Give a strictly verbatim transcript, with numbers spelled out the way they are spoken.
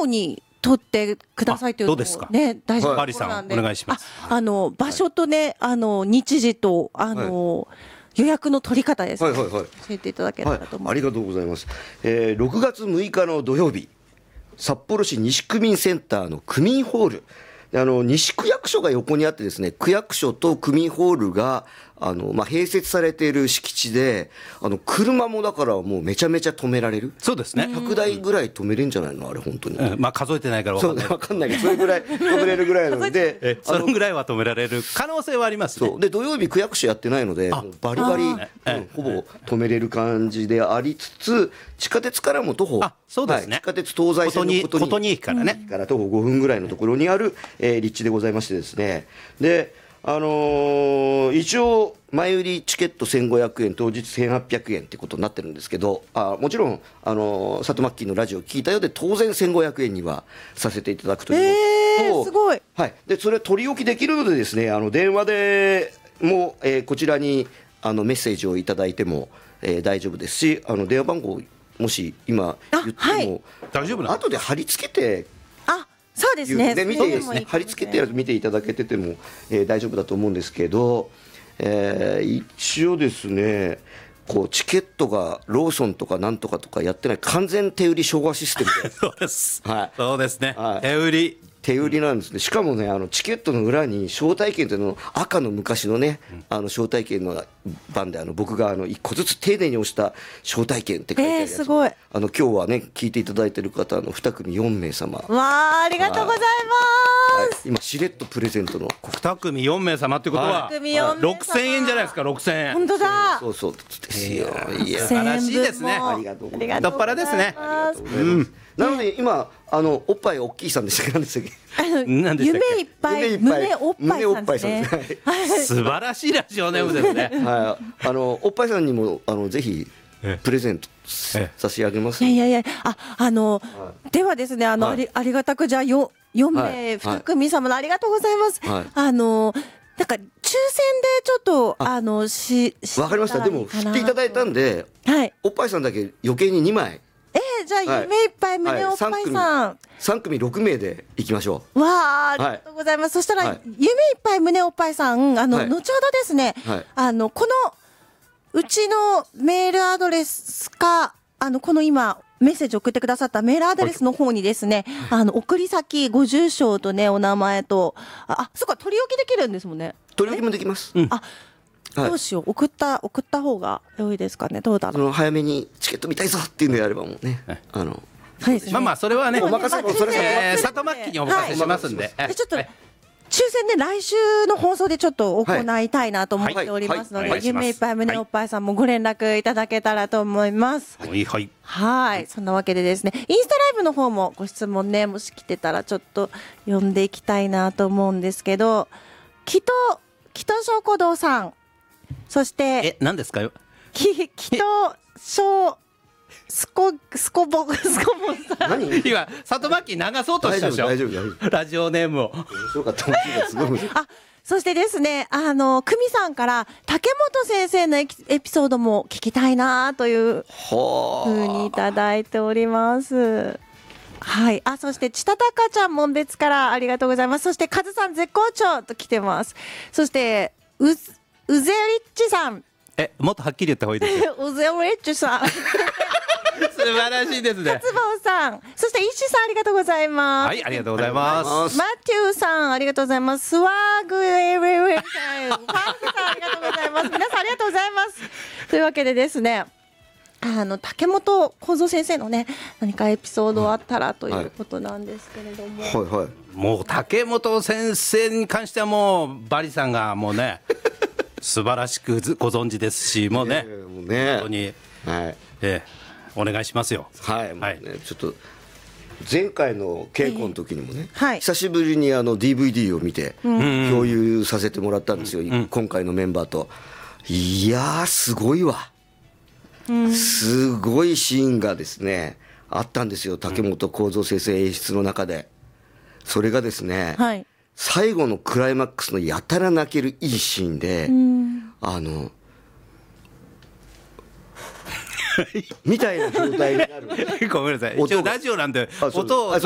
に撮ってくださいというのどうですかね、大事なバリところなんで、 さんお願いします。 ああの場所とね、あの日時とあの、予約の取り方ですね、 はいはいはい、 教えていただけたらと思います。 はい、ありがとうございます、えー、ろくがつむいかの土曜日、札幌市西区民センターの区民ホール、あの西区役所が横にあってですね、区役所と区民ホールがあの、まあ、併設されている敷地で、あの車もだからもうめちゃめちゃ止められる。 そうですね。 ひゃくだいぐらい止めれるんじゃないのあれ本当に、 うん、まあ数えてないから分かんない。 そう分かんないけど、それぐらい止めれるぐらいなのでえそのぐらいは止められる可能性はありますね。 そうで土曜日区役所やってないので、もうバリバリ、うん、ほぼ止めれる感じでありつつ、地下鉄からも徒歩、 あそうですね、 はい、地下鉄東西線のことにことに駅からね、 から徒歩ごふんぐらいのところにある、えー立地でございましてですね、であのー、一応前売りチケットせんごひゃくえん、当日せんはっぴゃくえんってことになってるんですけど、あもちろん、あのー、佐藤マッキーのラジオを聞いたようで当然せんごひゃくえんにはさせていただくというのと、 えー、すごい、 はい、でそれ取り置きできるのでですね、あの電話でも、えーこちらにあのメッセージをいただいても、えー大丈夫ですし、あの電話番号もし今言っても、 はい、 大丈夫なの？ 後で貼り付けてあそうですね、 で見てですね、貼り付けてやると見ていただけてても、えー大丈夫だと思うんですけど、えー一応ですね、こうチケットがローソンとかなんとかとかやってない完全手売り昭和システムでそうです、 はい、 そうですね、 はい、 手売り手売りなんですね。しかもね、あのチケットの裏に招待券というの赤の昔のね、うん、あの招待券の番であの僕があのいっこずつ丁寧に押した招待券って書いてあるやつ、 えー、すごい、 あの今日はね聞いていただいている方のにくみよんめいさま、 わあありがとうございます、 はい、今しれっとプレゼントのにくみよんめいさまってことは、はい、ろくせんえんじゃないですか。ろくせんえん、 本当だ、 そうそうそうですよ。いや素晴らしいですね。 ありがとうございます。 太っ腹ですね。 ありがとうございます。なので今あのおっぱい大きいさんでしたっけ、なんでしたっけ、 何でしたっけ、 夢いっぱい胸おっぱいさんですね。 素晴らしいラジオネームですね。 はい、あのおっぱいさんにもあのぜひプレゼント差し上げます。 いやいやいや、ああの、はい、ではですね、あの、はい、ありありがたくじゃあよよんめいに組様のありがとうございます。はい、あのなんか抽選でちょっとああのしわかりました。でも振っていただいたんで、はい、おっぱいさんだけ余計ににまい。 えー、じゃあ夢いっぱい胸おっぱいさん、 さんくみろくめいでいきましょう。わあ、ありがとうございます。はい、そしたら、はい、夢いっぱい胸おっぱいさん、あの、はい、後ほどですね、はい、あのこのうちのメールアドレスか、あのこの今メッセージ送ってくださったメールアドレスの方にですね、はい、あの送り先、ご住所とね、お名前と、あ、そっか、取り置きできるんですもんね。 取り置きもできます。 うん、あ、どうしよう、送った送った方が良いですかね。どうだろう。 その早めにチケット見たいぞっていうのであればもうね、はい、あの、 はいですね、 まあまあそれはね、 お任せ、それえー、里巻にお任せしますんで、 はい、ちょっと、はい、抽選で来週の放送でちょっと行いたいなと思っておりますので、夢いっぱい胸おっぱいさんもご連絡いただけたらと思います。 はいはい。 はい、そんなわけでですね、インスタライブの方もご質問ね、もし来てたらちょっと読んでいきたいなと思うんですけど、きときとしょうこ堂さん、そしてえ何ですかよ。 ききとしょうスコスコボスコボさん。 何？ 今里巻流そうとしたでしょ。 大丈夫大丈夫。 ラジオネームを。 面白かった。面白かった。すごい。 あ、そしてですね、あの久美さんから竹本先生のエピソードも聞きたいなというふうにいただいております。はい。あ、そしてちたたかちゃん門別からありがとうございます。そしてカズさん絶好調と来てます。そしてううぜりっちさん。 え、もっとはっきり言った方がいいですよ。 うぜりっちさん。 素晴らしいですね。 勝坊さん、そして石さんありがとうございます。 はい、ありがとうございます。 マテューさんありがとうございます。スワーグエウェウェさん、ファンクさんありがとうございます。皆さんありがとうございます。というわけでですね、あの竹本幸三先生のね、何かエピソードあったらということなんですけれども、 はいはい、 もう竹本先生に関してはもうバリさんがもうね素晴らしくご存知ですし、もうね、 えー、もうね、 本当に、 はい、 えー、お願いしますよ。 はい、 はい、 もうね、ちょっと前回の稽古の時にもね、 えーはい、 久しぶりにあの ディーブイディー を見て共有させてもらったんですよ、うん、今回のメンバーと。いやーすごいわ、うん、すごいシーンがですねあったんですよ、竹本幸三先生演出の中で。それがですね、はい、最後のクライマックスのやたら泣けるいいシーンで、うん、あのみたいな状態になる。 ごめんなさい、一応ラジオなんで音を